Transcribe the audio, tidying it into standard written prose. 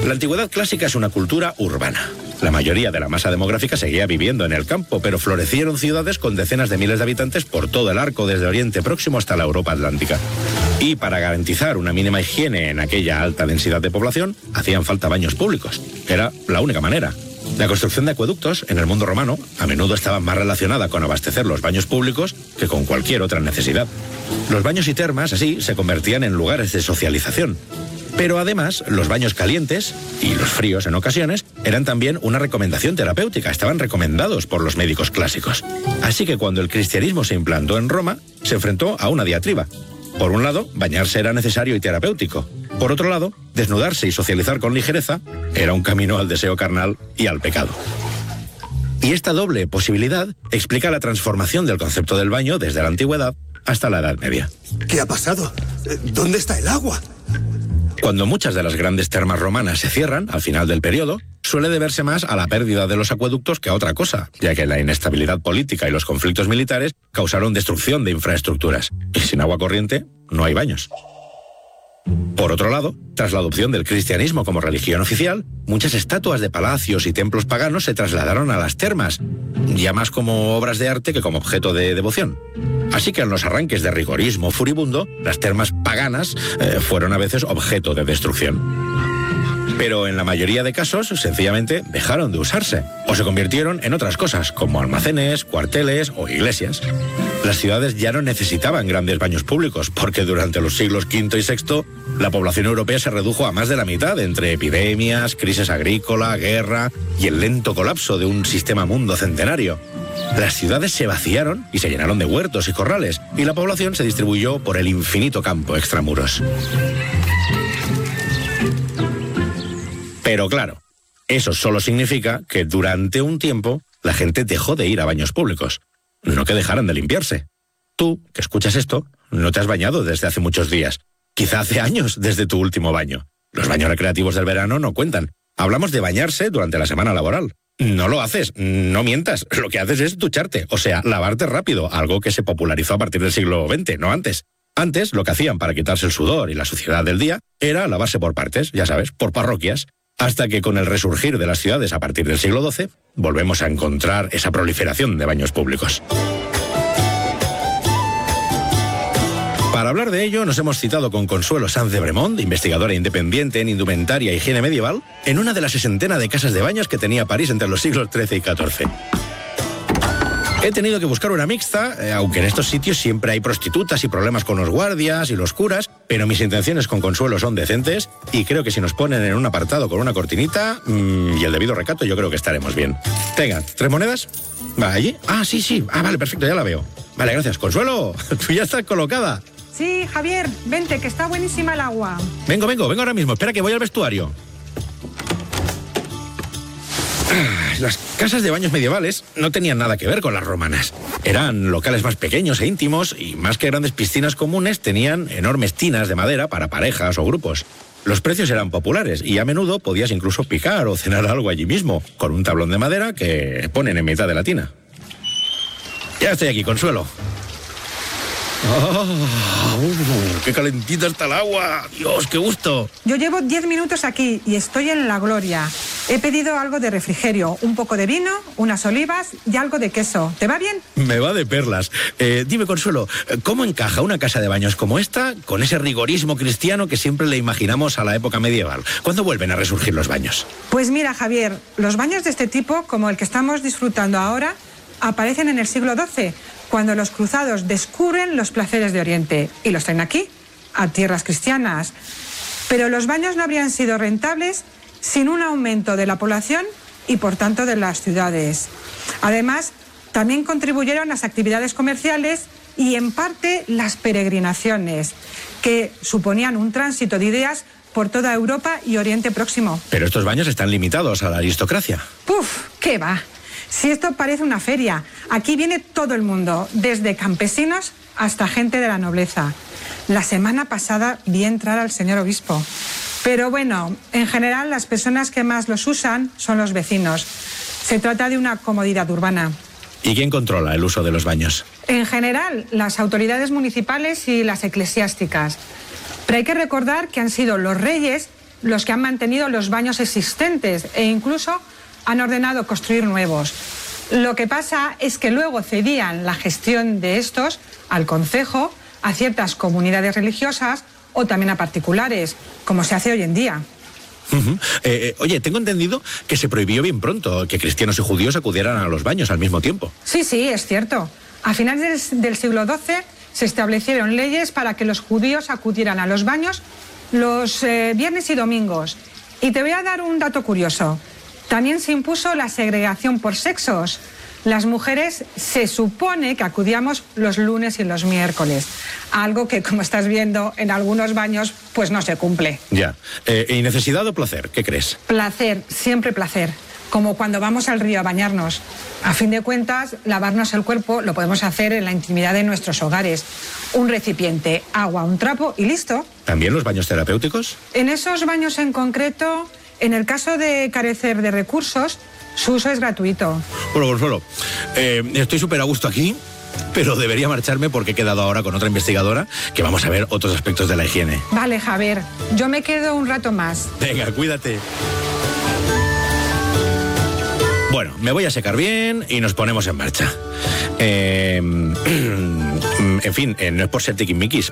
La antigüedad clásica es una cultura urbana. La mayoría de la masa demográfica seguía viviendo en el campo, pero florecieron ciudades con decenas de miles de habitantes por todo el arco, desde Oriente Próximo hasta la Europa Atlántica. Y para garantizar una mínima higiene en aquella alta densidad de población, hacían falta baños públicos. Era la única manera. La construcción de acueductos en el mundo romano a menudo estaba más relacionada con abastecer los baños públicos que con cualquier otra necesidad. Los baños y termas, así, se convertían en lugares de socialización. Pero además, los baños calientes, y los fríos en ocasiones, eran también una recomendación terapéutica, estaban recomendados por los médicos clásicos. Así que cuando el cristianismo se implantó en Roma, se enfrentó a una diatriba. Por un lado, bañarse era necesario y terapéutico. Por otro lado, desnudarse y socializar con ligereza era un camino al deseo carnal y al pecado. Y esta doble posibilidad explica la transformación del concepto del baño desde la antigüedad hasta la Edad Media. ¿Qué ha pasado? ¿Dónde está el agua? Cuando muchas de las grandes termas romanas se cierran al final del periodo, suele deberse más a la pérdida de los acueductos que a otra cosa, ya que la inestabilidad política y los conflictos militares causaron destrucción de infraestructuras. Y sin agua corriente, no hay baños. Por otro lado, tras la adopción del cristianismo como religión oficial, muchas estatuas de palacios y templos paganos se trasladaron a las termas, ya más como obras de arte que como objeto de devoción. Así que en los arranques de rigorismo furibundo, las termas paganas fueron a veces objeto de destrucción. Pero en la mayoría de casos, sencillamente dejaron de usarse o se convirtieron en otras cosas, como almacenes, cuarteles o iglesias. Las ciudades ya no necesitaban grandes baños públicos, porque durante los siglos V y VI, la población europea se redujo a más de la mitad entre epidemias, crisis agrícola, guerra y el lento colapso de un sistema mundo centenario. Las ciudades se vaciaron y se llenaron de huertos y corrales, y la población se distribuyó por el infinito campo extramuros. Pero claro, eso solo significa que durante un tiempo la gente dejó de ir a baños públicos, no que dejaran de limpiarse. Tú, que escuchas esto, no te has bañado desde hace muchos días, quizá hace años desde tu último baño. Los baños recreativos del verano no cuentan. Hablamos de bañarse durante la semana laboral. No lo haces, no mientas, lo que haces es ducharte, o sea, lavarte rápido, algo que se popularizó a partir del siglo XX, no antes. Antes, lo que hacían para quitarse el sudor y la suciedad del día era lavarse por partes, ya sabes, por parroquias. Hasta que con el resurgir de las ciudades a partir del siglo XII, volvemos a encontrar esa proliferación de baños públicos. Para hablar de ello, nos hemos citado con Consuelo Sanz de Bremont, investigadora independiente en indumentaria e higiene medieval, en una de las 60 de casas de baños que tenía París entre los siglos XIII y XIV. He tenido que buscar una mixta, aunque en estos sitios siempre hay prostitutas y problemas con los guardias y los curas, pero mis intenciones con Consuelo son decentes y creo que si nos ponen en un apartado con una cortinita y el debido recato, yo creo que estaremos bien. Venga, ¿3 monedas? ¿Va allí? Ah, sí. Ah, vale, perfecto, ya la veo. Vale, gracias. Consuelo, tú ya estás colocada. Sí, Javier, vente, que está buenísima el agua. Vengo ahora mismo. Espera que voy al vestuario. Las casas de baños medievales no tenían nada que ver con las romanas. Eran locales más pequeños e íntimos y más que grandes piscinas comunes tenían enormes tinas de madera para parejas o grupos. Los precios eran populares y a menudo podías incluso picar o cenar algo allí mismo, con un tablón de madera que ponen en mitad de la tina. Ya estoy aquí, Consuelo. ¡Oh! ¡Qué calentita está el agua! ¡Dios, qué gusto! Yo llevo 10 minutos aquí y estoy en la gloria. He pedido algo de refrigerio, un poco de vino, unas olivas y algo de queso. ¿Te va bien? Me va de perlas. Dime, Consuelo, ¿cómo encaja una casa de baños como esta con ese rigorismo cristiano que siempre le imaginamos a la época medieval? ¿Cuándo vuelven a resurgir los baños? Pues mira, Javier, los baños de este tipo, como el que estamos disfrutando ahora, aparecen en el siglo XII, cuando los cruzados descubren los placeres de Oriente y los traen aquí, a tierras cristianas. Pero los baños no habrían sido rentables sin un aumento de la población y, por tanto, de las ciudades. Además, también contribuyeron las actividades comerciales y, en parte, las peregrinaciones, que suponían un tránsito de ideas por toda Europa y Oriente Próximo. Pero estos baños están limitados a la aristocracia. ¡Puf! ¿Qué va? Si esto parece una feria, aquí viene todo el mundo, desde campesinos hasta gente de la nobleza. La semana pasada vi entrar al señor obispo. Pero bueno, en general las personas que más los usan son los vecinos. Se trata de una comodidad urbana. ¿Y quién controla el uso de los baños? En general, las autoridades municipales y las eclesiásticas. Pero hay que recordar que han sido los reyes los que han mantenido los baños existentes e incluso han ordenado construir nuevos. Lo que pasa es que luego cedían la gestión de estos al concejo, a ciertas comunidades religiosas o también a particulares, como se hace hoy en día. Oye, tengo entendido que se prohibió bien pronto que cristianos y judíos acudieran a los baños al mismo tiempo. Sí, es cierto. A finales del siglo XII se establecieron leyes para que los judíos acudieran a los baños los viernes y domingos. Y te voy a dar un dato curioso. También se impuso la segregación por sexos. Las mujeres se supone que acudíamos los lunes y los miércoles, algo que, como estás viendo, en algunos baños pues no se cumple. Ya. ¿Y necesidad o placer? ¿Qué crees? Placer, siempre placer. Como cuando vamos al río a bañarnos. A fin de cuentas, lavarnos el cuerpo lo podemos hacer en la intimidad de nuestros hogares. Un recipiente, agua, un trapo y listo. ¿También los baños terapéuticos? En esos baños en concreto, en el caso de carecer de recursos, su uso es gratuito. Bueno, Consuelo, estoy súper a gusto aquí, pero debería marcharme porque he quedado ahora con otra investigadora que vamos a ver otros aspectos de la higiene. Vale, Javier, yo me quedo un rato más. Venga, cuídate. Bueno, me voy a secar bien y nos ponemos en marcha. En fin, no es por ser tiquismiquis,